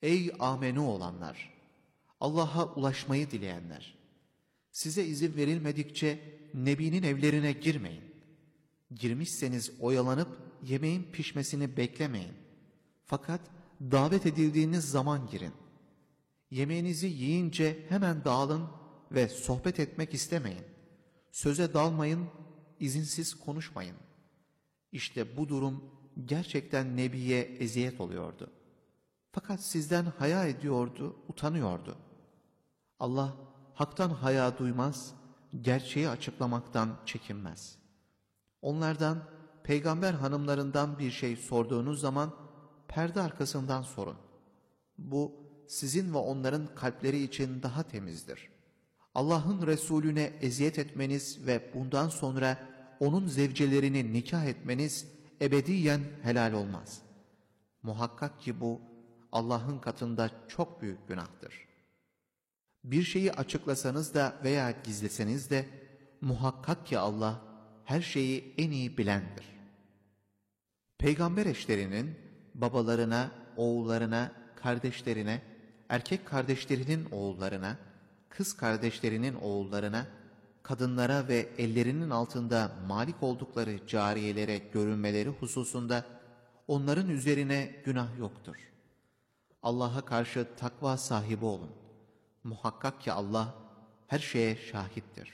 Ey amenu olanlar! Allah'a ulaşmayı dileyenler! Size izin verilmedikçe Nebi'nin evlerine girmeyin. Girmişseniz oyalanıp yemeğin pişmesini beklemeyin. Fakat davet edildiğiniz zaman girin. Yemeğinizi yiyince hemen dağılın ve sohbet etmek istemeyin. Söze dalmayın, izinsiz konuşmayın. İşte bu durum gerçekten Nebi'ye eziyet oluyordu. Fakat sizden haya ediyordu, utanıyordu. Allah haktan haya duymaz, gerçeği açıklamaktan çekinmez. Onlardan, peygamber hanımlarından bir şey sorduğunuz zaman perde arkasından sorun. Bu sizin ve onların kalpleri için daha temizdir. Allah'ın Resulüne eziyet etmeniz ve bundan sonra onun zevcelerini nikah etmeniz ebediyen helal olmaz. Muhakkak ki bu Allah'ın katında çok büyük günahtır. Bir şeyi açıklasanız da veya gizleseniz de muhakkak ki Allah her şeyi en iyi bilendir. Peygamber eşlerinin babalarına, oğullarına, kardeşlerine, erkek kardeşlerinin oğullarına, kız kardeşlerinin oğullarına, kadınlara ve ellerinin altında malik oldukları cariyelere görünmeleri hususunda onların üzerine günah yoktur. Allah'a karşı takva sahibi olun. Muhakkak ki Allah her şeye şahittir.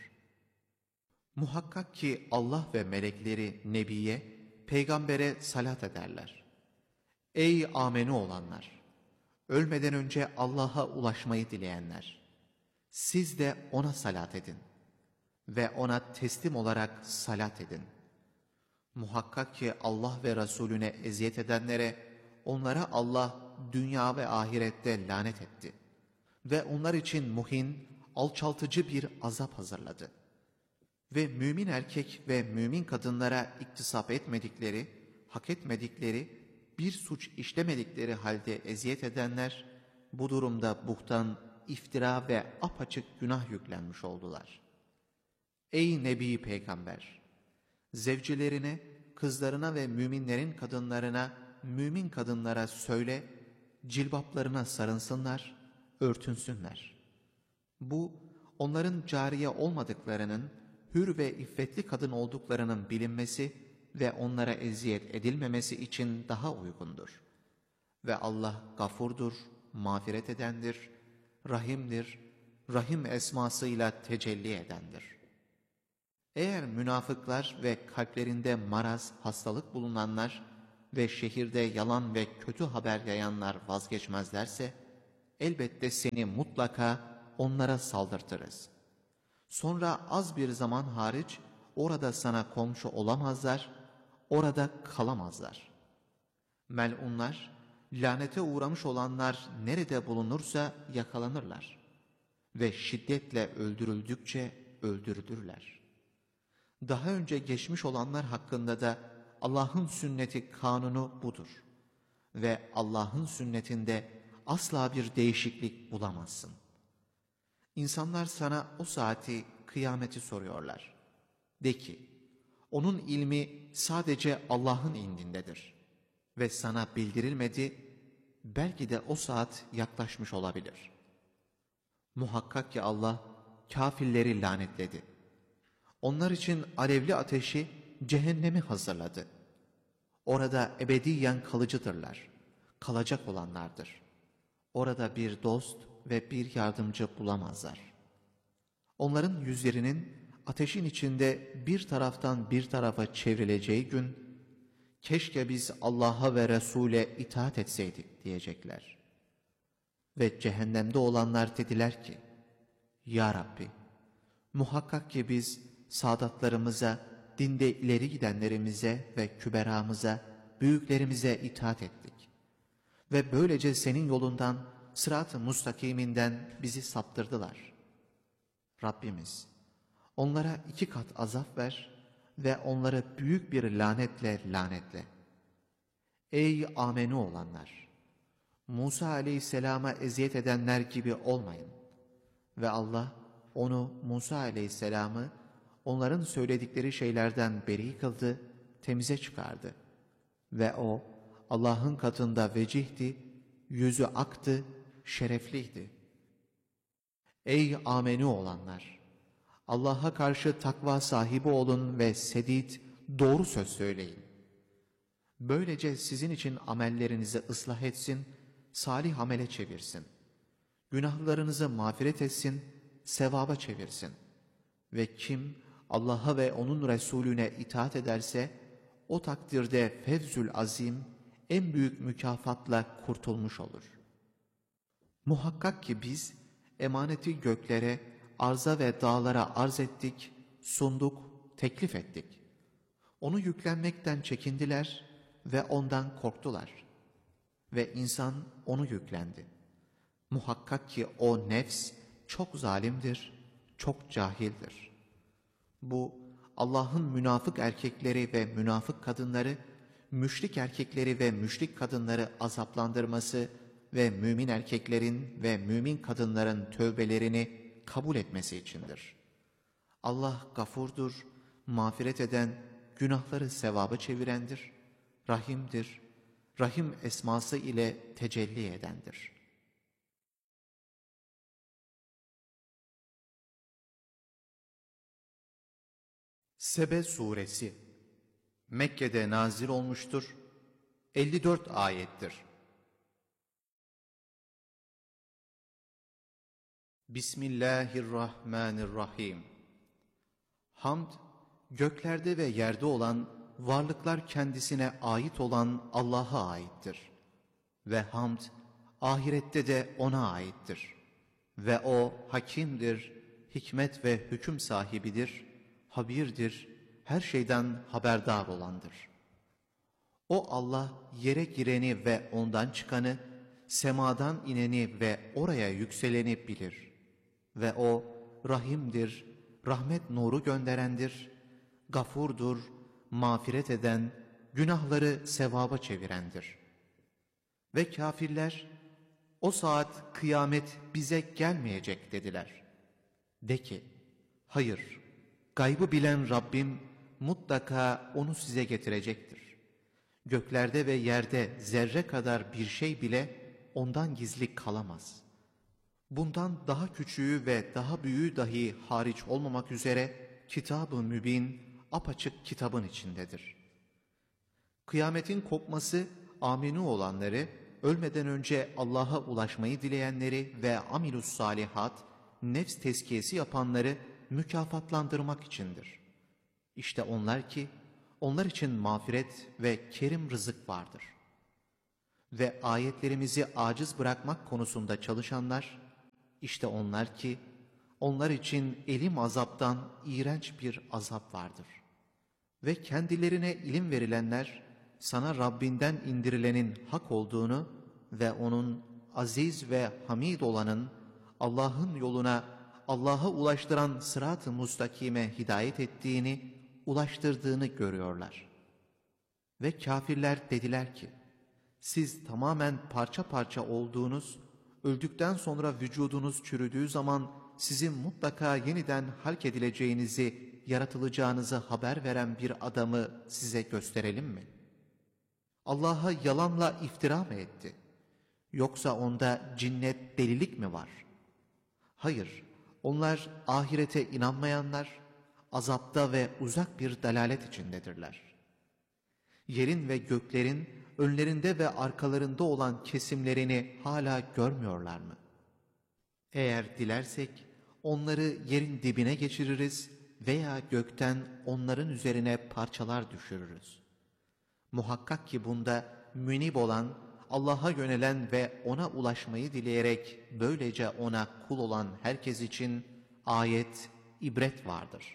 Muhakkak ki Allah ve melekleri Nebiye, peygambere salat ederler. Ey amenu olanlar! Ölmeden önce Allah'a ulaşmayı dileyenler! Siz de ona salat edin ve ona teslim olarak salat edin. Muhakkak ki Allah ve Resulüne eziyet edenlere, onlara Allah dünya ve ahirette lanet etti ve onlar için muhin, alçaltıcı bir azap hazırladı. Ve mümin erkek ve mümin kadınlara iktisap etmedikleri, hak etmedikleri, bir suç işlemedikleri halde eziyet edenler, bu durumda buhtan, iftira ve apaçık günah yüklenmiş oldular. Ey Nebi Peygamber! Zevcelerine, kızlarına ve müminlerin kadınlarına, mümin kadınlara söyle, cilbaplarına sarınsınlar, örtünsünler. Bu, onların cariye olmadıklarının, hür ve iffetli kadın olduklarının bilinmesi ve onlara eziyet edilmemesi için daha uygundur. Ve Allah gafurdur, mağfiret edendir, rahimdir, rahim esmasıyla tecelli edendir. Eğer münafıklar ve kalplerinde maraz, hastalık bulunanlar ve şehirde yalan ve kötü haber yayanlar vazgeçmezlerse, elbette seni mutlaka onlara saldırtırız. Sonra az bir zaman hariç orada sana komşu olamazlar, orada kalamazlar. Melunlar, lanete uğramış olanlar nerede bulunursa yakalanırlar ve şiddetle öldürüldükçe öldürülürler. Daha önce geçmiş olanlar hakkında da Allah'ın sünneti kanunu budur ve Allah'ın sünnetinde asla bir değişiklik bulamazsın. İnsanlar sana o saati, kıyameti soruyorlar. De ki, onun ilmi sadece Allah'ın indindedir ve sana bildirilmedi, belki de o saat yaklaşmış olabilir. Muhakkak ki Allah kafirleri lanetledi. Onlar için alevli ateşi, cehennemi hazırladı. Orada ebediyen kalıcıdırlar, kalacak olanlardır. Orada bir dost ve bir yardımcı bulamazlar. Onların yüzlerinin ateşin içinde bir taraftan bir tarafa çevrileceği gün, keşke biz Allah'a ve Resul'e itaat etseydik diyecekler. Ve cehennemde olanlar dediler ki, Ya Rabbi, muhakkak ki biz saadatlarımıza, dinde ileri gidenlerimize ve küberamıza, büyüklerimize itaat ettik. Ve böylece senin yolundan, sırat-ı mustakiminden bizi saptırdılar. Rabbimiz, onlara 2 kat azap ver ve onları büyük bir lanetle lanetle. Ey amenu olanlar! Musa aleyhisselama eziyet edenler gibi olmayın. Ve Allah onu, Musa aleyhisselamı, onların söyledikleri şeylerden beri kıldı, temize çıkardı. Ve o, Allah'ın katında vecihti yüzü aktı, şerefliydi. Ey amenü olanlar! Allah'a karşı takva sahibi olun ve sedid, doğru söz söyleyin. Böylece sizin için amellerinizi ıslah etsin, salih amele çevirsin. Günahlarınızı mağfiret etsin, sevaba çevirsin. Ve kim Allah'a ve onun Resulüne itaat ederse, o takdirde fevzül azim, en büyük mükafatla kurtulmuş olur. Muhakkak ki biz emaneti göklere, arza ve dağlara arz ettik, sunduk, teklif ettik. Onu yüklenmekten çekindiler ve ondan korktular. Ve insan onu yüklendi. Muhakkak ki o nefs çok zalimdir, çok cahildir. Bu Allah'ın münafık erkekleri ve münafık kadınları, müşrik erkekleri ve müşrik kadınları azaplandırması ve mümin erkeklerin ve mümin kadınların tövbelerini kabul etmesi içindir. Allah gafurdur, mağfiret eden, günahları sevaba çevirendir, rahimdir, rahim esması ile tecelli edendir. Sebe Suresi Mekke'de nazil olmuştur, 54 ayettir. Bismillahirrahmanirrahim. Hamd, göklerde ve yerde olan, varlıklar kendisine ait olan Allah'a aittir. Ve hamd, ahirette de O'na aittir. Ve O, hakimdir, hikmet ve hüküm sahibidir, habirdir, her şeyden haberdar olandır. O Allah, yere gireni ve ondan çıkanı, semadan ineni ve oraya yükseleni bilir. Ve O, rahimdir, rahmet nuru gönderendir, gafurdur, mağfiret eden, günahları sevaba çevirendir. Ve kâfirler, o saat kıyamet bize gelmeyecek dediler. De ki, hayır, gaybı bilen Rabbim mutlaka onu size getirecektir. Göklerde ve yerde zerre kadar bir şey bile ondan gizli kalamaz. Bundan daha küçüğü ve daha büyüğü dahi hariç olmamak üzere Kitab-ı Mübin, apaçık kitabın içindedir. Kıyametin kopması, aminu olanları, ölmeden önce Allah'a ulaşmayı dileyenleri ve amilus salihat, nefs tezkiyesi yapanları mükafatlandırmak içindir. İşte onlar ki, onlar için mağfiret ve kerim rızık vardır. Ve ayetlerimizi aciz bırakmak konusunda çalışanlar, işte onlar ki, onlar için elim azaptan iğrenç bir azap vardır. Ve kendilerine ilim verilenler, sana Rabbinden indirilenin hak olduğunu ve onun aziz ve hamid olanın, Allah'ın yoluna, Allah'a ulaştıran sırat-ı mustakime hidayet ettiğini, ulaştırdığını görüyorlar. Ve kâfirler dediler ki, siz tamamen parça parça olduğunuz, öldükten sonra vücudunuz çürüdüğü zaman sizin mutlaka yeniden halk edileceğinizi, yaratılacağınızı haber veren bir adamı size gösterelim mi? Allah'a yalanla iftira mı etti? Yoksa onda cinnet, delilik mi var? Hayır, onlar ahirete inanmayanlar, azapta ve uzak bir dalalet içindedirler. Yerin ve göklerin önlerinde ve arkalarında olan kesimlerini hala görmüyorlar mı? Eğer dilersek onları yerin dibine geçiririz veya gökten onların üzerine parçalar düşürürüz. Muhakkak ki bunda münib olan, Allah'a yönelen ve O'na ulaşmayı dileyerek böylece O'na kul olan herkes için ayet, ibret vardır.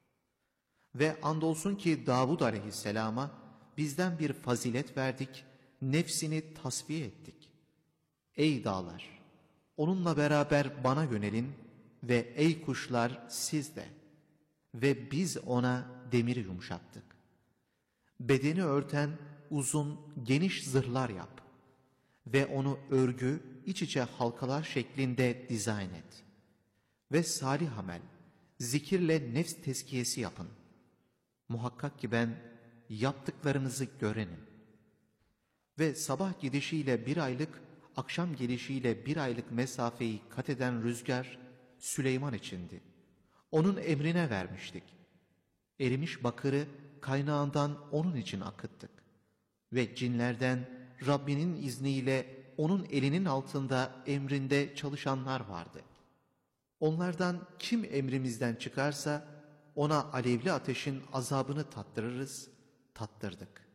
Ve andolsun ki Davud aleyhisselama bizden bir fazilet verdik, nefsini tasfiye ettik. Ey dağlar! Onunla beraber bana yönelin ve ey kuşlar siz de. Ve biz ona demiri yumuşattık. Bedeni örten uzun, geniş zırhlar yap. Ve onu örgü, iç içe halkalar şeklinde dizayn et. Ve salih amel, zikirle nefs tezkiyesi yapın. Muhakkak ki ben yaptıklarınızı görenim. Ve sabah gidişiyle 1 aylık, akşam gelişiyle 1 aylık mesafeyi kat eden rüzgar Süleyman içindi. Onun emrine vermiştik. Erimiş bakırı kaynağından onun için akıttık. Ve cinlerden Rabbinin izniyle onun elinin altında emrinde çalışanlar vardı. Onlardan kim emrimizden çıkarsa ona alevli ateşin azabını tattırırız, tattırdık.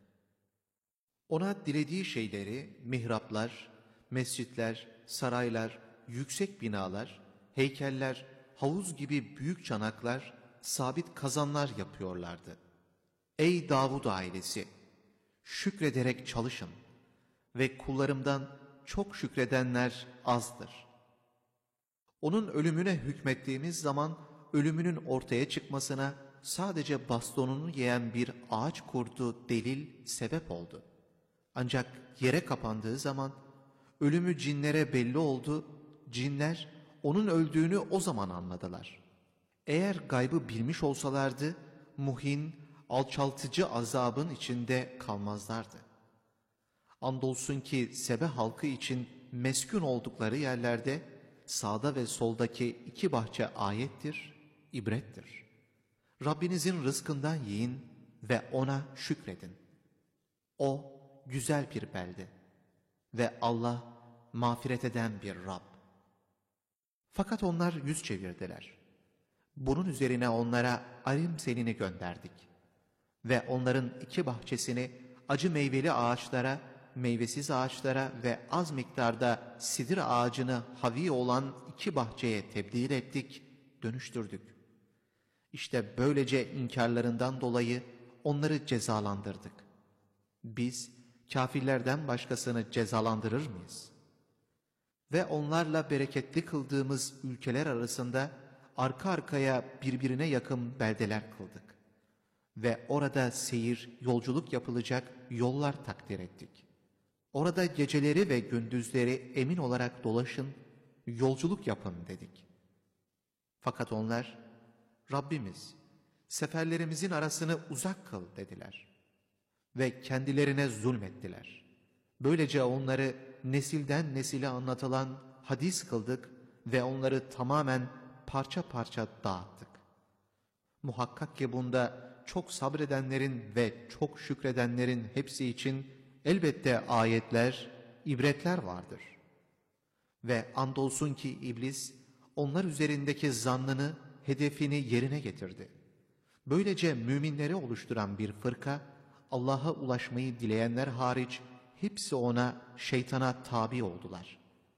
Ona dilediği şeyleri mihraplar, mescitler, saraylar, yüksek binalar, heykeller, havuz gibi büyük çanaklar, sabit kazanlar yapıyorlardı. Ey Davud ailesi! Şükrederek çalışın ve kullarımdan çok şükredenler azdır. Onun ölümüne hükmettiğimiz zaman ölümünün ortaya çıkmasına sadece bastonunu yiyen bir ağaç kurdu delil sebep oldu. Ancak yere kapandığı zaman ölümü cinlere belli oldu, cinler onun öldüğünü o zaman anladılar. Eğer gaybı bilmiş olsalardı muhin, alçaltıcı azabın içinde kalmazlardı. Andolsun ki Sebe halkı için meskun oldukları yerlerde sağda ve soldaki 2 bahçe ayettir, ibrettir. Rabbinizin rızkından yiyin ve ona şükredin. O güzel bir belde ve Allah mağfiret eden bir Rab. Fakat onlar yüz çevirdiler. Bunun üzerine onlara arim selini gönderdik. Ve onların 2 bahçesini acı meyveli ağaçlara, meyvesiz ağaçlara ve az miktarda sidir ağacını havi olan 2 bahçeye tebdil ettik, dönüştürdük. İşte böylece inkarlarından dolayı onları cezalandırdık. Biz kâfirlerden başkasını cezalandırır mıyız? Ve onlarla bereketli kıldığımız ülkeler arasında arka arkaya birbirine yakın beldeler kıldık. Ve orada seyir, yolculuk yapılacak yollar takdir ettik. Orada geceleri ve gündüzleri emin olarak dolaşın, yolculuk yapın dedik. Fakat onlar, Rabbimiz, seferlerimizin arasını uzak kıl dediler. Ve kendilerine zulmettiler. Böylece onları nesilden nesile anlatılan hadis kıldık ve onları tamamen parça parça dağıttık. Muhakkak ki bunda çok sabredenlerin ve çok şükredenlerin hepsi için elbette ayetler, ibretler vardır. Ve andolsun ki iblis onlar üzerindeki zannını, hedefini yerine getirdi. Böylece müminleri oluşturan bir fırka, Allah'a ulaşmayı dileyenler hariç hepsi ona, şeytana tabi oldular.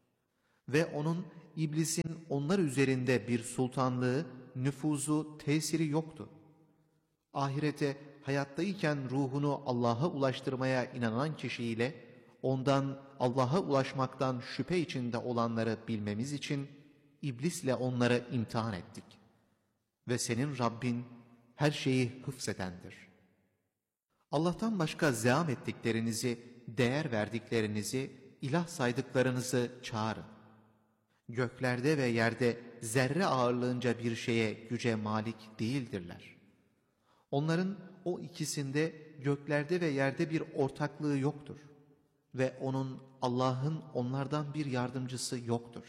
Ve onun, iblisin onlar üzerinde bir sultanlığı, nüfuzu, tesiri yoktu. Ahirete hayattayken ruhunu Allah'a ulaştırmaya inanan kişiyle ondan Allah'a ulaşmaktan şüphe içinde olanları bilmemiz için iblisle onları imtihan ettik. Ve senin Rabbin her şeyi hıfzedendir. Allah'tan başka zeam ettiklerinizi, değer verdiklerinizi, ilah saydıklarınızı çağırın. Göklerde ve yerde zerre ağırlığınca bir şeye güce malik değildirler. Onların o ikisinde göklerde ve yerde bir ortaklığı yoktur. Ve onun, Allah'ın onlardan bir yardımcısı yoktur.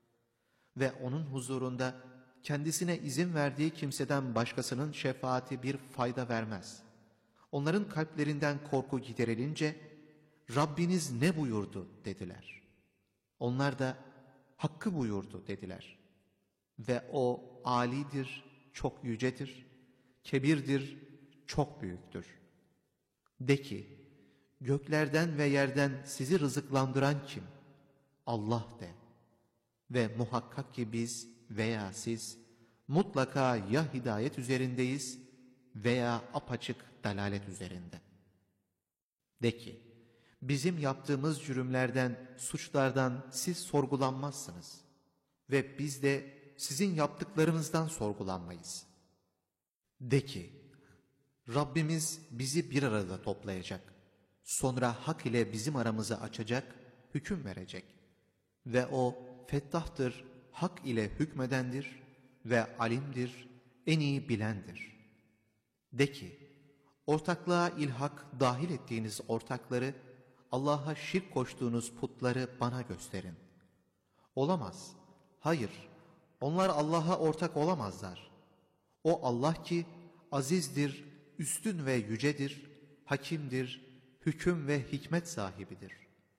Ve onun huzurunda kendisine izin verdiği kimseden başkasının şefaati bir fayda vermez. Onların kalplerinden korku giderilince, Rabbiniz ne buyurdu dediler. Onlar da hakkı buyurdu dediler. Ve o âlidir, çok yücedir, kebirdir, çok büyüktür. De ki, göklerden ve yerden sizi rızıklandıran kim? Allah de. Ve muhakkak ki biz veya siz mutlaka ya hidayet üzerindeyiz veya apaçık dalalet üzerinde. De ki, bizim yaptığımız cürümlerden, suçlardan siz sorgulanmazsınız ve biz de sizin yaptıklarınızdan sorgulanmayız. De ki, Rabbimiz bizi bir arada toplayacak, sonra hak ile bizim aramızı açacak, hüküm verecek ve O fettahtır, hak ile hükmedendir ve alimdir, en iyi bilendir. De ki, ortaklığa ilhak dahil ettiğiniz ortakları Allah'a şirk koştuğunuz putları bana gösterin. Olamaz. Hayır, onlar Allah'a ortak olamazlar. O Allah ki azizdir, üstün ve yücedir, hakimdir, hüküm ve hikmet sahibidir.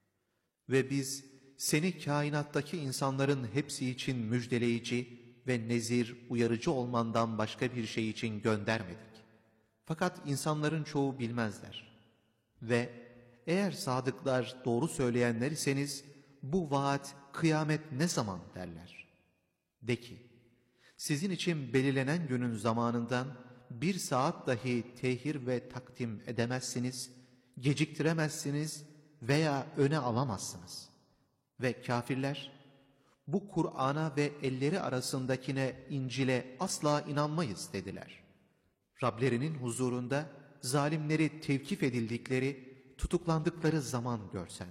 Ve biz seni kainattaki insanların hepsi için müjdeleyici ve nezir, uyarıcı olmandan başka bir şey için göndermedik. Fakat insanların çoğu bilmezler. Ve eğer sadıklar, doğru söyleyenler iseniz bu vaat, kıyamet ne zaman derler. De ki, sizin için belirlenen günün zamanından bir saat dahi tehir ve takdim edemezsiniz, geciktiremezsiniz veya öne alamazsınız. Ve kafirler, bu Kur'an'a ve elleri arasındakine, İncil'e asla inanmayız dediler. Rablerinin huzurunda zalimleri tevkif edildikleri, tutuklandıkları zaman görsen.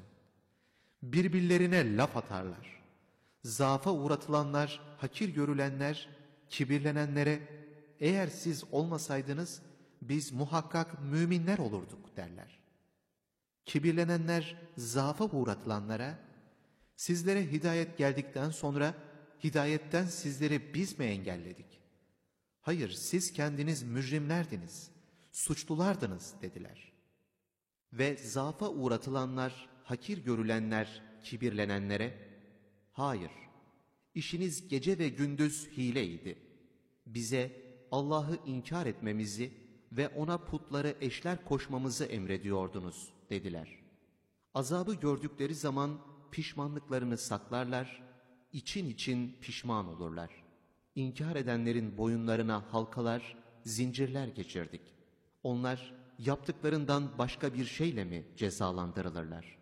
Birbirlerine laf atarlar. Zaafa uğratılanlar, hakir görülenler, kibirlenenlere, eğer siz olmasaydınız biz muhakkak müminler olurduk derler. Kibirlenenler, zaafa uğratılanlara, sizlere hidayet geldikten sonra hidayetten sizleri biz mi engelledik? Hayır, siz kendiniz mücrimlerdiniz, suçlulardınız dediler. Ve zaafa uğratılanlar, hakir görülenler, kibirlenenlere, hayır, işiniz gece ve gündüz hileydi. Bize Allah'ı inkar etmemizi ve ona putları eşler koşmamızı emrediyordunuz dediler. Azabı gördükleri zaman pişmanlıklarını saklarlar, için için pişman olurlar. İnkar edenlerin boyunlarına halkalar, zincirler geçirdik. Onlar yaptıklarından başka bir şeyle mi cezalandırılırlar?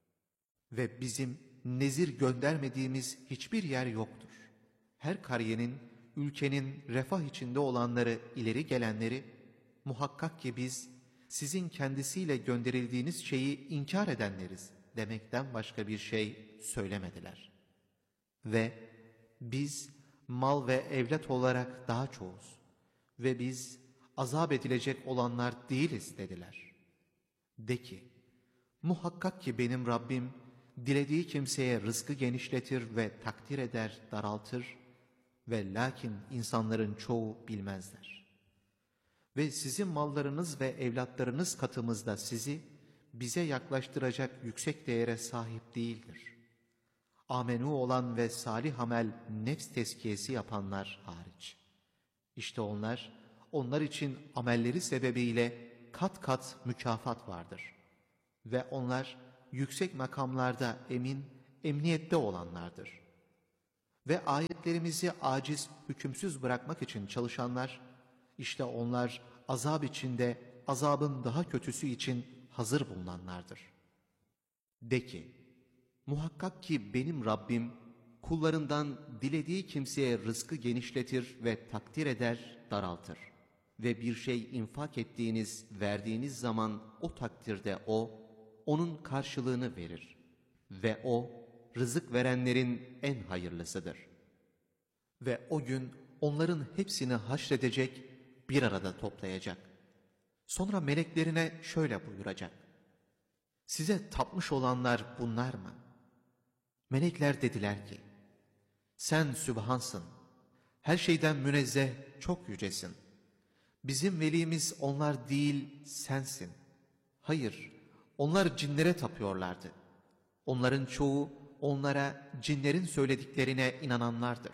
Ve bizim nezir göndermediğimiz hiçbir yer yoktur. Her kariyenin, ülkenin refah içinde olanları, ileri gelenleri, muhakkak ki biz sizin kendisiyle gönderildiğiniz şeyi inkar edenleriz demekten başka bir şey söylemediler. Ve biz mal ve evlat olarak daha çoğuz ve biz azap edilecek olanlar değiliz dediler. De ki, muhakkak ki benim Rabbim dilediği kimseye rızkı genişletir ve takdir eder, daraltır ve lakin insanların çoğu bilmezler. Ve sizin mallarınız ve evlatlarınız katımızda sizi bize yaklaştıracak yüksek değere sahip değildir. Amenu olan ve salih amel, nefs tezkiyesi yapanlar hariç. İşte onlar için amelleri sebebiyle kat kat mükafat vardır. Ve onlar yüksek makamlarda emniyette olanlardır. Ve ayetlerimizi aciz, hükümsüz bırakmak için çalışanlar, işte onlar azap içinde, azabın daha kötüsü için hazır bulunanlardır. De ki, muhakkak ki benim Rabbim, kullarından dilediği kimseye rızkı genişletir ve takdir eder, daraltır. Ve bir şey infak ettiğiniz, verdiğiniz zaman o takdirde o, onun karşılığını verir. Ve o, rızık verenlerin en hayırlısıdır. Ve o gün onların hepsini haşredecek, bir arada toplayacak. Sonra meleklerine şöyle buyuracak: size tapmış olanlar bunlar mı? Melekler dediler ki, sen Sübhansın, her şeyden münezzeh, çok yücesin. Bizim velimiz onlar değil, sensin. Hayır, onlar cinlere tapıyorlardı. Onların çoğu onlara, cinlerin söylediklerine inananlardır.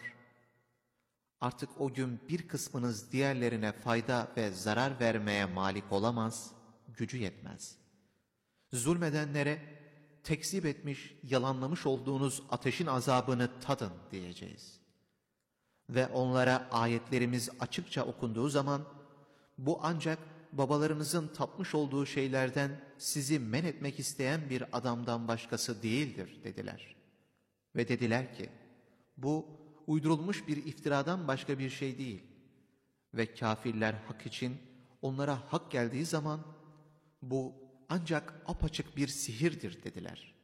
Artık o gün bir kısmınız diğerlerine fayda ve zarar vermeye malik olamaz, gücü yetmez. Zulmedenlere, tekzip etmiş, yalanlamış olduğunuz ateşin azabını tadın diyeceğiz. Ve onlara ayetlerimiz açıkça okunduğu zaman, bu ancak babalarınızın tapmış olduğu şeylerden sizi men etmek isteyen bir adamdan başkası değildir dediler. Ve dediler ki, bu uydurulmuş bir iftiradan başka bir şey değil. Ve kafirler hak için onlara hak geldiği zaman, bu ancak apaçık bir sihirdir dediler.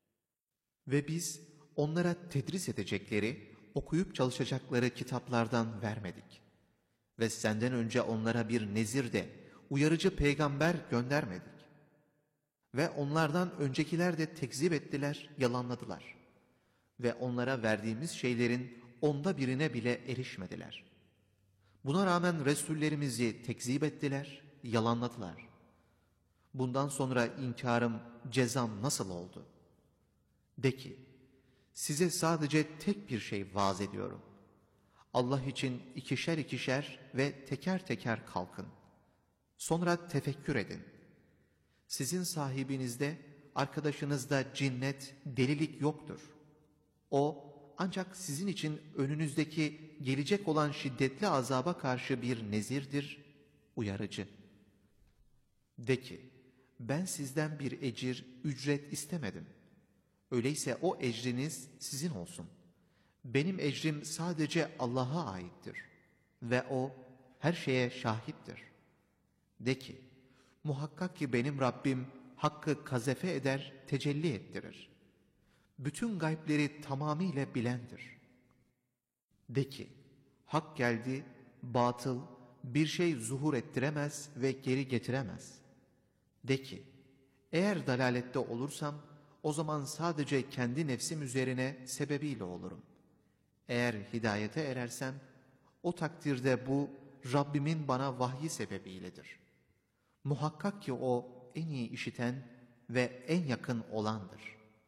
Ve biz onlara tedris edecekleri, okuyup çalışacakları kitaplardan vermedik. Ve senden önce onlara bir nezir de, uyarıcı peygamber göndermedik. Ve onlardan öncekiler de tekzip ettiler, yalanladılar. Ve onlara verdiğimiz şeylerin 1/10'ine bile erişmediler. Buna rağmen Resullerimizi tekzip ettiler, yalanladılar. Bundan sonra inkarım, cezam nasıl oldu? De ki, size sadece tek bir şey vaaz ediyorum. Allah için ikişer ikişer ve teker teker kalkın. Sonra tefekkür edin. Sizin sahibinizde, arkadaşınızda cinnet, delilik yoktur. O ancak sizin için önünüzdeki gelecek olan şiddetli azaba karşı bir nezirdir, uyarıcı. De ki, ben sizden bir ecir, ücret istemedim. Öyleyse o ecriniz sizin olsun. Benim ecrim sadece Allah'a aittir ve O her şeye şahittir. De ki, muhakkak ki benim Rabbim hakkı kazefe eder, tecelli ettirir. Bütün gaybleri tamamıyla bilendir. De ki, hak geldi, batıl bir şey zuhur ettiremez ve geri getiremez. De ki, eğer dalalette olursam, o zaman sadece kendi nefsim üzerine sebebiyle olurum. Eğer hidayete erersem, o takdirde bu Rabbimin bana vahyi sebebiyledir. Muhakkak ki O en iyi işiten ve en yakın olandır.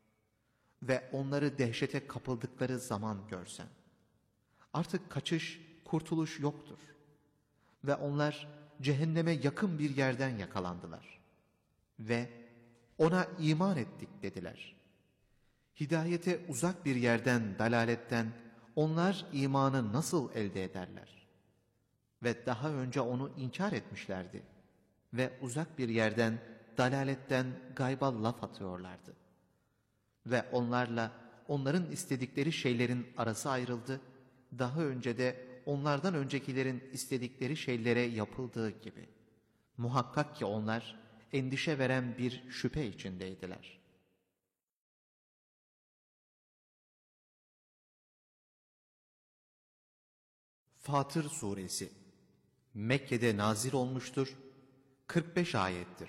Ve onları dehşete kapıldıkları zaman görsen. Artık kaçış, kurtuluş yoktur. Ve onlar cehenneme yakın bir yerden yakalandılar. Ve ona iman ettik dediler. Hidayete uzak bir yerden, dalaletten onlar imanı nasıl elde ederler? Ve daha önce onu inkar etmişlerdi. Ve uzak bir yerden, dalaletten gayba laf atıyorlardı. Ve onlarla onların istedikleri şeylerin arası ayrıldı. Daha önce de onlardan öncekilerin istedikleri şeylere yapıldığı gibi. Muhakkak ki onlar endişe veren bir şüphe içindeydiler. Fatır Suresi Mekke'de nazil olmuştur, 45 ayettir.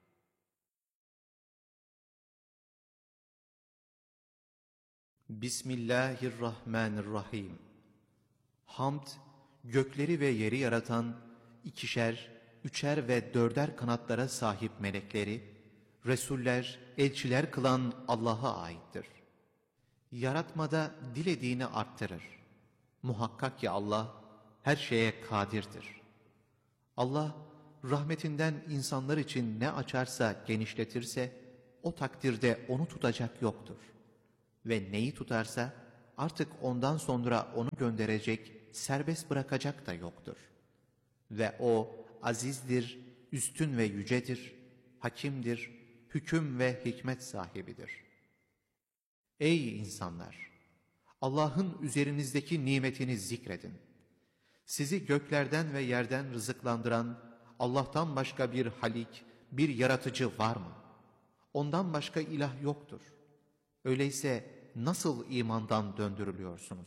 Bismillahirrahmanirrahim. Hamd, gökleri ve yeri yaratan, ikişer, üçer ve dörder kanatlara sahip melekleri, Resuller, elçiler kılan Allah'a aittir. Yaratmada dilediğini arttırır. Muhakkak ki Allah her şeye kadirdir. Allah rahmetinden insanlar için ne açarsa genişletirse o takdirde onu tutacak yoktur. Ve neyi tutarsa artık ondan sonra onu gönderecek, serbest bırakacak da yoktur. Ve O azizdir, üstün ve yücedir, hakimdir, hüküm ve hikmet sahibidir. Ey insanlar! Allah'ın üzerinizdeki nimetini zikredin. Sizi göklerden ve yerden rızıklandıran Allah'tan başka bir halik, bir yaratıcı var mı? Ondan başka ilah yoktur. Öyleyse nasıl imandan döndürülüyorsunuz?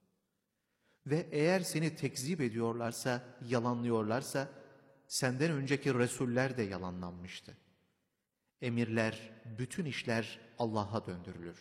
Ve eğer seni tekzip ediyorlarsa, yalanlıyorlarsa, senden önceki Resuller de yalanlanmıştı. Emirler, bütün işler Allah'a döndürülür.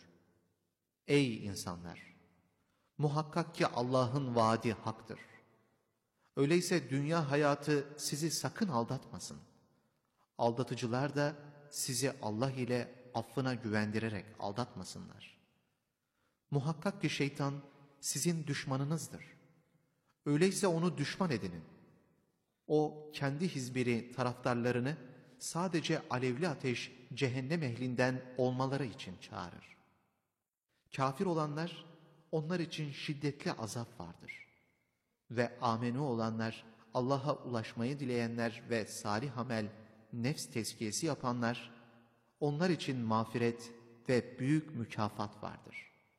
Ey insanlar! Muhakkak ki Allah'ın vaadi haktır. Öyleyse dünya hayatı sizi sakın aldatmasın. Aldatıcılar da sizi Allah ile affına güvendirerek aldatmasınlar. Muhakkak ki şeytan sizin düşmanınızdır. Öyleyse onu düşman edinin. O kendi hizbiri taraftarlarını sadece alevli ateş cehennem ehlinden olmaları için çağırır. Kafir olanlar, onlar için şiddetli azap vardır. Ve amenu olanlar, Allah'a ulaşmayı dileyenler ve salih amel, nefs tezkiyesi yapanlar, onlar için mağfiret ve büyük mükafat vardır.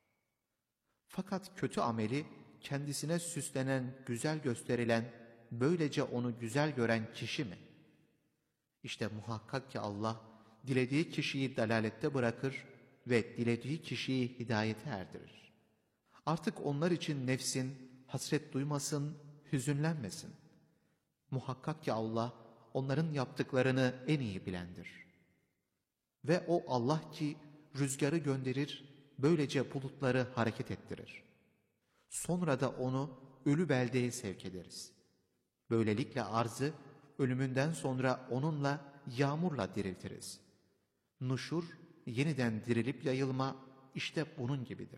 Fakat kötü ameli, kendisine süslenen, güzel gösterilen, böylece onu güzel gören kişi mi? İşte muhakkak ki Allah, dilediği kişiyi dalalette bırakır ve dilediği kişiyi hidayete erdirir. Artık onlar için nefsin hasret duymasın, hüzünlenmesin. Muhakkak ki Allah onların yaptıklarını en iyi bilendir. Ve o Allah ki rüzgarı gönderir, böylece bulutları hareket ettirir. Sonra da onu ölü beldeye sevk ederiz. Böylelikle arzı ölümünden sonra onunla yağmurla diriltiriz. Nuşur, yeniden dirilip yayılma işte bunun gibidir.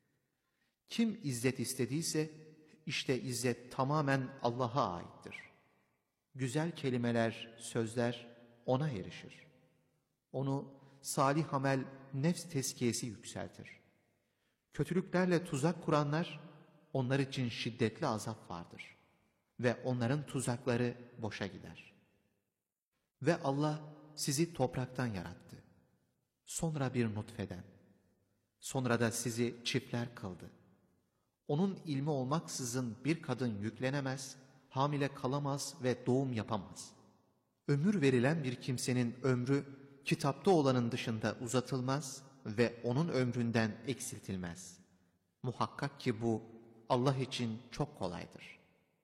Kim izzet istediyse işte izzet tamamen Allah'a aittir. Güzel kelimeler, sözler ona erişir. Onu salih amel, nefs tezkiyesi yükseltir. Kötülüklerle tuzak kuranlar, onlar için şiddetli azap vardır. Ve onların tuzakları boşa gider. Ve Allah sizi topraktan yarattı. Sonra bir nutfeden. Sonra da sizi çiftler kıldı. Onun ilmi olmaksızın bir kadın yüklenemez, hamile kalamaz ve doğum yapamaz. Ömür verilen bir kimsenin ömrü, kitapta olanın dışında uzatılmaz ve onun ömründen eksiltilmez. Muhakkak ki bu Allah için çok kolaydır.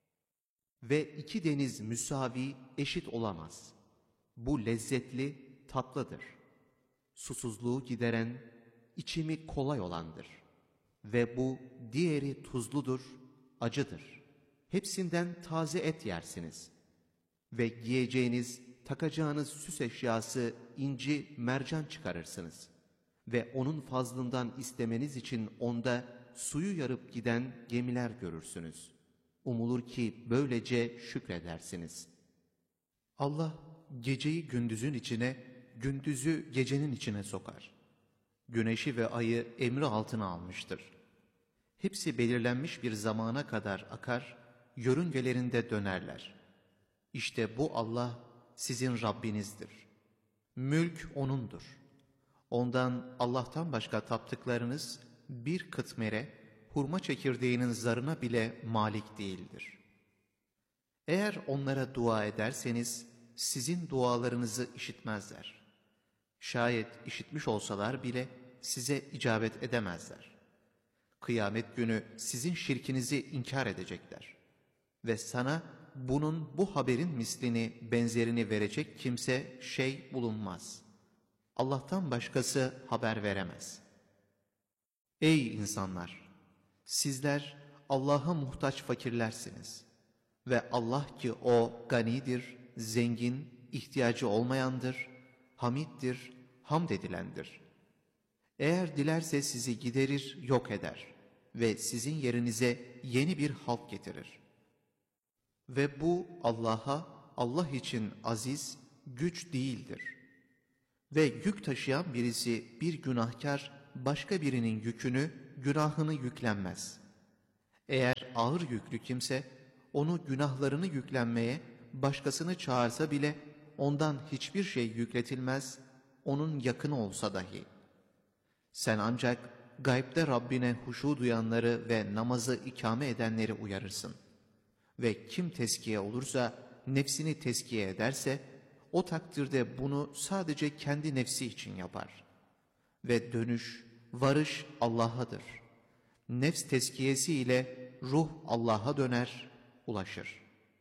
Ve iki deniz müsavi, eşit olamaz. Bu lezzetli, tatlıdır. Susuzluğu gideren, içimi kolay olandır. Ve bu diğeri tuzludur, acıdır. Hepsinden taze et yersiniz. Ve giyeceğiniz, takacağınız süs eşyası inci, mercan çıkarırsınız. Ve onun fazlından istemeniz için onda suyu yarıp giden gemiler görürsünüz. Umulur ki böylece şükredersiniz. Allah geceyi gündüzün içine, gündüzü gecenin içine sokar. Güneşi ve ayı emri altına almıştır. Hepsi belirlenmiş bir zamana kadar akar, yörüngelerinde dönerler. İşte bu Allah sizin Rabbinizdir. Mülk O'nundur. Ondan Allah'tan başka taptıklarınız bir kıtmere, hurma çekirdeğinin zarına bile malik değildir. Eğer onlara dua ederseniz sizin dualarınızı işitmezler. Şayet işitmiş olsalar bile size icabet edemezler. Kıyamet günü sizin şirkinizi inkar edecekler. Ve sana bunun bu haberin mislini, benzerini verecek kimse şey bulunmaz. Allah'tan başkası haber veremez. Ey insanlar! Sizler Allah'a muhtaç fakirlersiniz. Ve Allah ki O ganidir, zengin, ihtiyacı olmayandır, hamiddir, hamd edilendir. Eğer dilerse sizi giderir, yok eder ve sizin yerinize yeni bir halk getirir. Ve bu Allah'a, Allah için aziz, güç değildir. Ve yük taşıyan birisi bir günahkar, başka birinin yükünü, günahını yüklenmez. Eğer ağır yüklü kimse, onu günahlarını yüklenmeye, başkasını çağırsa bile, ondan hiçbir şey yükletilmez, onun yakını olsa dahi. Sen ancak gaybde Rabbine huşu duyanları ve namazı ikame edenleri uyarırsın. Ve kim tezkiye olursa, nefsini tezkiye ederse, o takdirde bunu sadece kendi nefsi için yapar. Ve dönüş, varış Allah'adır. Nefs tezkiyesi ile ruh Allah'a döner, ulaşır.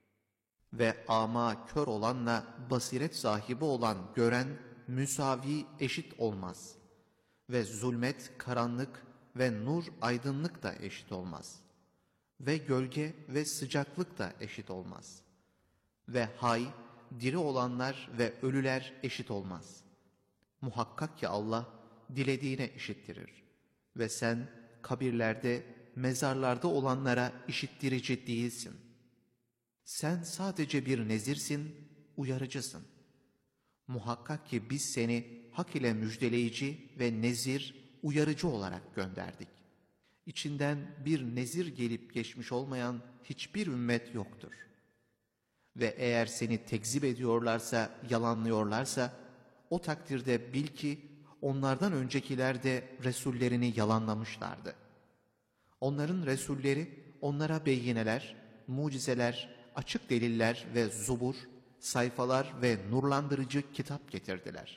Ve ama kör olanla basiret sahibi olan gören, müsavi eşit olmaz. Ve zulmet, karanlık ve nur, aydınlık da eşit olmaz. Ve gölge ve sıcaklık da eşit olmaz. Ve hay, diri olanlar ve ölüler eşit olmaz. Muhakkak ki Allah dilediğine işittirir. Ve sen kabirlerde, mezarlarda olanlara işittirici değilsin. Sen sadece bir nezirsin, uyarıcısın. Muhakkak ki biz seni hak ile müjdeleyici ve nezir, uyarıcı olarak gönderdik. İçinden bir nezir gelip geçmiş olmayan hiçbir ümmet yoktur. Ve eğer seni tekzip ediyorlarsa, yalanlıyorlarsa, o takdirde bil ki onlardan öncekiler de Resullerini yalanlamışlardı. Onların Resulleri onlara beyineler, mucizeler, açık deliller ve zubur, sayfalar ve nurlandırıcı kitap getirdiler.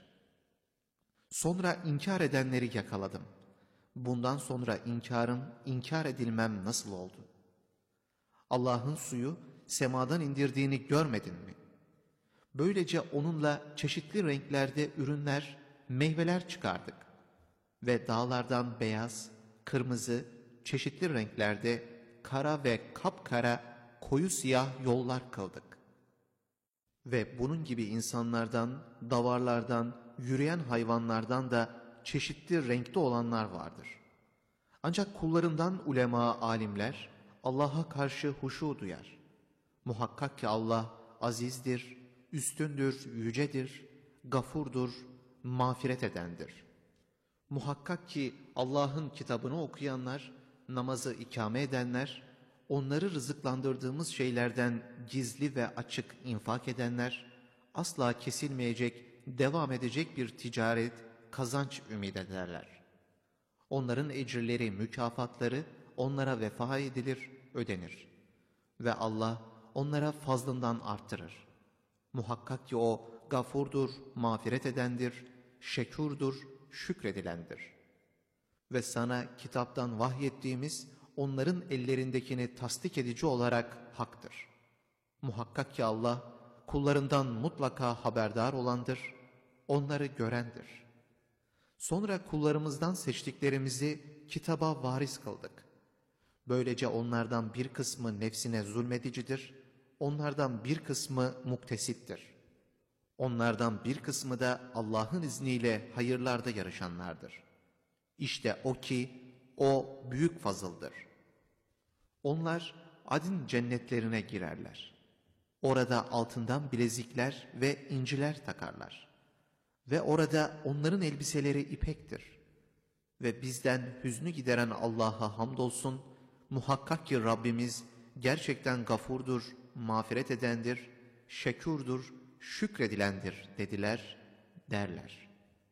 Sonra inkar edenleri yakaladım. Bundan sonra inkarım, inkar edilmem nasıl oldu? Allah'ın suyu semadan indirdiğini görmedin mi? Böylece onunla çeşitli renklerde ürünler, meyveler çıkardık ve dağlardan beyaz, kırmızı, çeşitli renklerde kara ve kapkara, koyu siyah yollar kıldık. Ve bunun gibi insanlardan, davarlardan, yürüyen hayvanlardan da çeşitli renkte olanlar vardır. Ancak kullarından ulema, alimler Allah'a karşı huşu duyar. Muhakkak ki Allah azizdir, üstündür, yücedir, gafurdur, mağfiret edendir. Muhakkak ki Allah'ın kitabını okuyanlar, namazı ikame edenler, onları rızıklandırdığımız şeylerden gizli ve açık infak edenler, asla kesilmeyecek, devam edecek bir ticaret, kazanç ümit ederler. Onların ecirleri, mükafatları onlara vefa edilir, ödenir. Ve Allah onlara fazlından arttırır. Muhakkak ki O gafurdur, mağfiret edendir, şekurdur, şükredilendir. Ve sana kitaptan vahyettiğimiz onların ellerindekini tasdik edici olarak haktır. Muhakkak ki Allah kullarından mutlaka haberdar olandır, onları görendir. Sonra kullarımızdan seçtiklerimizi kitaba varis kıldık. Böylece onlardan bir kısmı nefsine zulmedicidir, onlardan bir kısmı muktesittir. Onlardan bir kısmı da Allah'ın izniyle hayırlarda yarışanlardır. İşte o ki, o büyük fazıldır. Onlar adin cennetlerine girerler. Orada altından bilezikler ve inciler takarlar. Ve orada onların elbiseleri ipektir. Ve bizden hüznü gideren Allah'a hamdolsun, muhakkak ki Rabbimiz gerçekten gafurdur, mağfiret edendir, şekurdur, şükredilendir dediler, derler.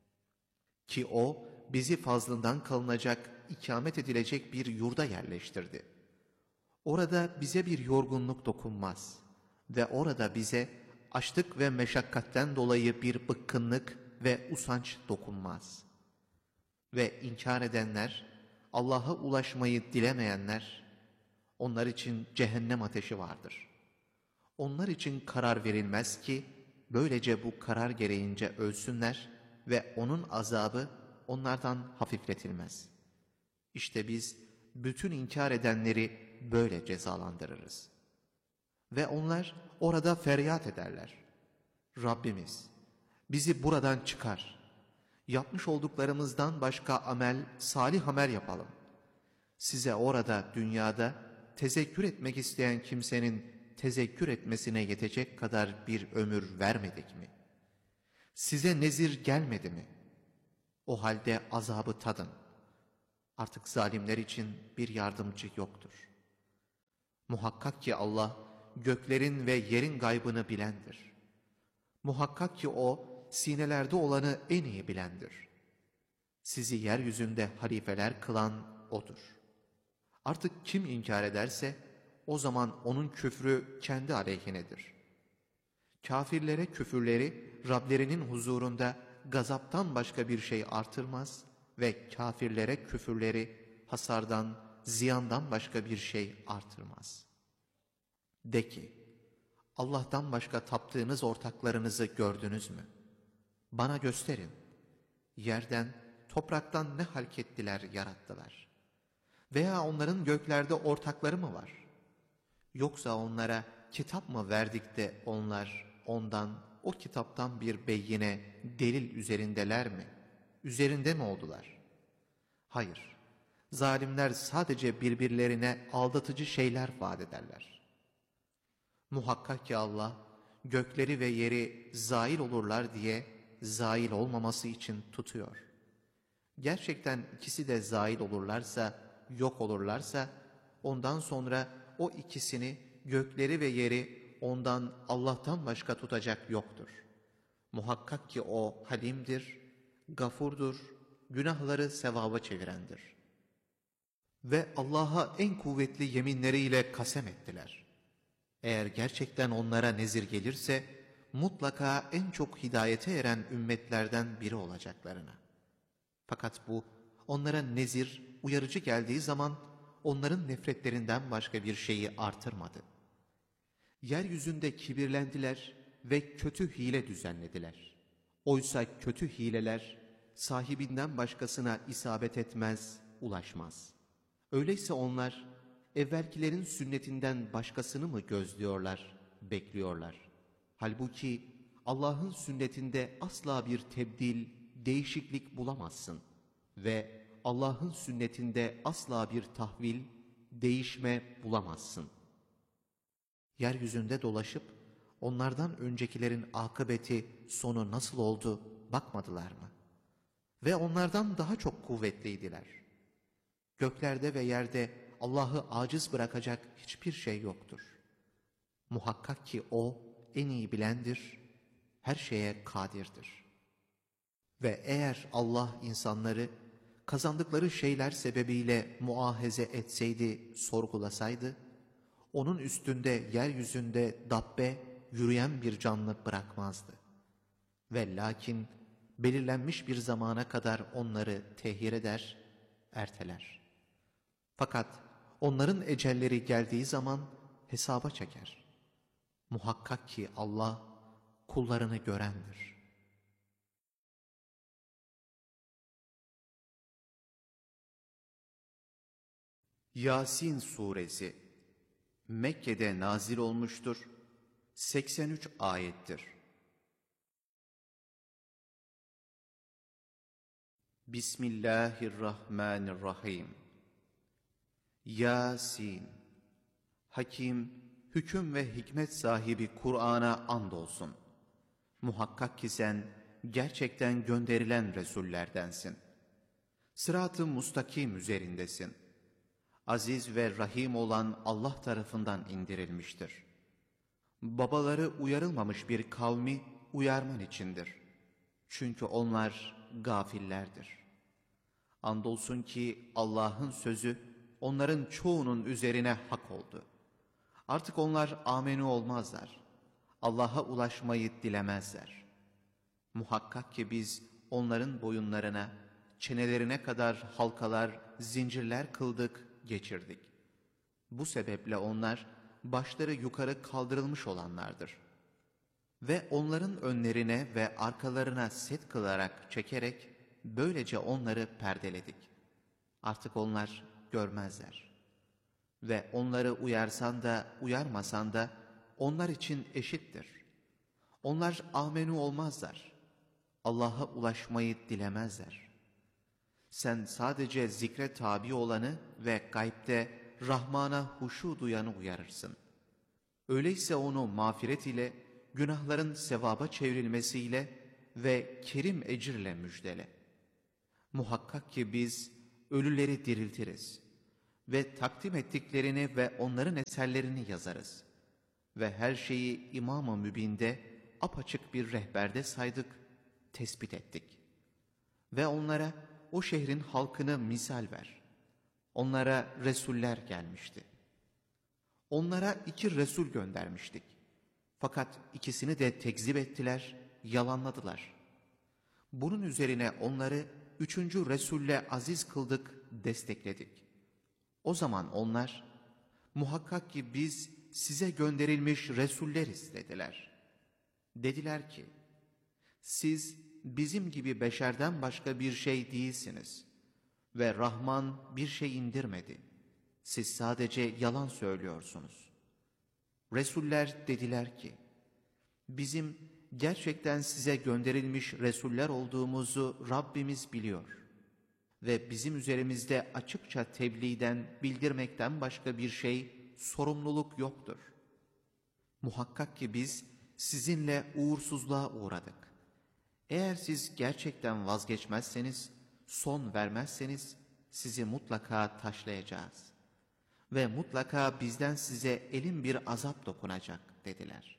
Ki O bizi fazlından kalınacak, ikamet edilecek bir yurda yerleştirdi. Orada bize bir yorgunluk dokunmaz ve orada bize açlık ve meşakkatten dolayı bir bıkkınlık ve usanç dokunmaz. Ve inkar edenler, Allah'a ulaşmayı dilemeyenler, onlar için cehennem ateşi vardır. Onlar için karar verilmez ki, böylece bu karar gereğince ölsünler ve onun azabı onlardan hafifletilmez. İşte biz bütün inkar edenleri böyle cezalandırırız. Ve onlar orada feryat ederler. Rabbimiz, bizi buradan çıkar. Yapmış olduklarımızdan başka amel, salih amel yapalım. Size orada, dünyada tezekkür etmek isteyen kimsenin tezekkür etmesine yetecek kadar bir ömür vermedik mi? Size nezir gelmedi mi? O halde azabı tadın. Artık zalimler için bir yardımcı yoktur. Muhakkak ki Allah göklerin ve yerin gaybını bilendir. Muhakkak ki O sinelerde olanı en iyi bilendir. Sizi yeryüzünde halifeler kılan O'dur. Artık kim inkar ederse o zaman onun küfrü kendi aleyhinedir. Kafirlere küfürleri Rablerinin huzurunda gazaptan başka bir şey artırmaz ve kafirlere küfürleri hasardan, ziyandan başka bir şey artırmaz. De ki, Allah'tan başka taptığınız ortaklarınızı gördünüz mü? Bana gösterin. Yerden, topraktan ne halk ettiler, yarattılar? Veya onların göklerde ortakları mı var? Yoksa onlara kitap mı verdik de onlar ondan, o kitaptan bir beyine, delil üzerindeler mi? Üzerinde mi oldular? Hayır. Zalimler sadece birbirlerine aldatıcı şeyler vaat ederler. Muhakkak ki Allah, gökleri ve yeri zail olurlar diye zail olmaması için tutuyor. Gerçekten ikisi de zail olurlarsa, yok olurlarsa, ondan sonra o ikisini, gökleri ve yeri ondan, Allah'tan başka tutacak yoktur. Muhakkak ki O halimdir, gafurdur, günahları sevaba çevirendir. Ve Allah'a en kuvvetli yeminleriyle kasem ettiler. Eğer gerçekten onlara nezir gelirse, mutlaka en çok hidayete eren ümmetlerden biri olacaklarına. Fakat bu, onlara nezir, uyarıcı geldiği zaman, onların nefretlerinden başka bir şeyi artırmadı. Yeryüzünde kibirlendiler ve kötü hile düzenlediler. Oysa kötü hileler sahibinden başkasına isabet etmez, ulaşmaz. Öyleyse onlar evvelkilerin sünnetinden başkasını mı gözlüyorlar, bekliyorlar? Halbuki Allah'ın sünnetinde asla bir tebdil, değişiklik bulamazsın ve Allah'ın sünnetinde asla bir tahvil, değişme bulamazsın. Yeryüzünde dolaşıp onlardan öncekilerin akıbeti, sonu nasıl oldu bakmadılar mı? Ve onlardan daha çok kuvvetliydiler. Göklerde ve yerde Allah'ı aciz bırakacak hiçbir şey yoktur. Muhakkak ki O en iyi bilendir, her şeye kadirdir. Ve eğer Allah insanları kazandıkları şeyler sebebiyle muahaze etseydi, sorgulasaydı, onun üstünde yeryüzünde dabbe, yürüyen bir canlı bırakmazdı. Ve lakin belirlenmiş bir zamana kadar onları tehir eder, erteler. Fakat onların ecelleri geldiği zaman hesaba çeker. Muhakkak ki Allah kullarını görendir. Yasin Suresi Mekke'de nazil olmuştur. 83 ayettir. Bismillahirrahmanirrahim. Yasin. Hakim, hüküm ve hikmet sahibi Kur'an'a andolsun. Muhakkak ki sen gerçekten gönderilen Resullerdensin. Sırat-ı mustakim üzerindesin. Aziz ve rahim olan Allah tarafından indirilmiştir. Babaları uyarılmamış bir kavmi uyarman içindir. Çünkü onlar gafillerdir. Andolsun ki Allah'ın sözü onların çoğunun üzerine hak oldu. Artık onlar amenü olmazlar. Allah'a ulaşmayı dilemezler. Muhakkak ki biz onların boyunlarına, çenelerine kadar halkalar, zincirler kıldık, geçirdik. Bu sebeple onlar başları yukarı kaldırılmış olanlardır. Ve onların önlerine ve arkalarına set kılarak çekerek böylece onları perdeledik. Artık onlar görmezler. Ve onları uyarsan da uyarmasan da onlar için eşittir. Onlar amenü olmazlar. Allah'a ulaşmayı dilemezler. Sen sadece zikre tabi olanı ve gaybde Rahman'a huşu duyanı uyarırsın. Öyleyse onu mağfiret ile, günahların sevaba çevrilmesiyle ve kerim ecirle müjdele. Muhakkak ki biz ölüleri diriltiriz ve takdim ettiklerini ve onların eserlerini yazarız. Ve her şeyi İmam-ı Mübin'de apaçık bir rehberde saydık, tespit ettik. Ve onlara o şehrin halkını misal ver. Onlara Resuller gelmişti. Onlara 2 Resul göndermiştik. Fakat ikisini de tekzip ettiler, yalanladılar. Bunun üzerine onları 3. Resul'le aziz kıldık, destekledik. O zaman onlar, muhakkak ki biz size gönderilmiş Resulleriz dediler. Dediler ki, siz bizim gibi beşerden başka bir şey değilsiniz ve Rahman bir şey indirmedi. Siz sadece yalan söylüyorsunuz. Resuller dediler ki, bizim gerçekten size gönderilmiş Resuller olduğumuzu Rabbimiz biliyor ve bizim üzerimizde açıkça tebliğden, bildirmekten başka bir şey, sorumluluk yoktur. Muhakkak ki biz sizinle uğursuzluğa uğradık. Eğer siz gerçekten vazgeçmezseniz, son vermezseniz sizi mutlaka taşlayacağız. Ve mutlaka bizden size elin bir azap dokunacak dediler.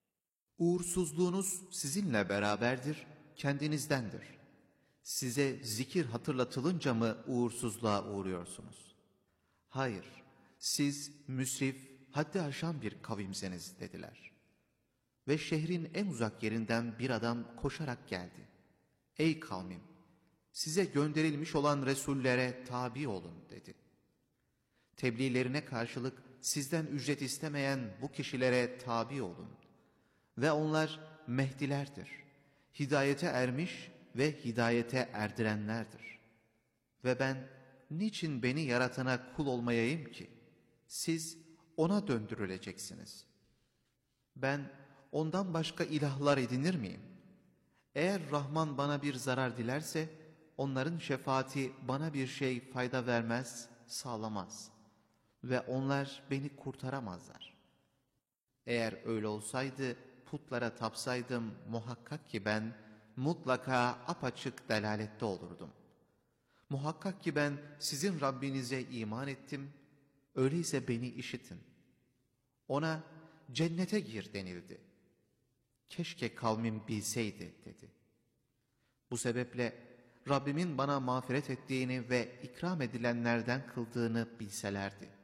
Uğursuzluğunuz sizinle beraberdir, kendinizdendir. Size zikir hatırlatılınca mı uğursuzluğa uğruyorsunuz? Hayır, siz müsrif, haddi aşan bir kavimseniz dediler. Ve şehrin en uzak yerinden bir adam koşarak geldi. Ey kavmim, size gönderilmiş olan Resullere tabi olun dedi. Tebliğlerine karşılık sizden ücret istemeyen bu kişilere tabi olun. Ve onlar Mehdilerdir. Hidayete ermiş ve hidayete erdirenlerdir. Ve ben niçin beni yaratana kul olmayayım ki? Siz ona döndürüleceksiniz. Ben ondan başka ilahlar edinir miyim? Eğer Rahman bana bir zarar dilerse, onların şefaati bana bir şey fayda vermez, sağlamaz. Ve onlar beni kurtaramazlar. Eğer öyle olsaydı, putlara tapsaydım, muhakkak ki ben mutlaka apaçık delalette olurdum. Muhakkak ki ben sizin Rabbinize iman ettim, öyleyse beni işitin. Ona cennete gir denildi. Keşke kavmim bilseydi dedi. Bu sebeple Rabbimin bana mağfiret ettiğini ve ikram edilenlerden kıldığını bilselerdi.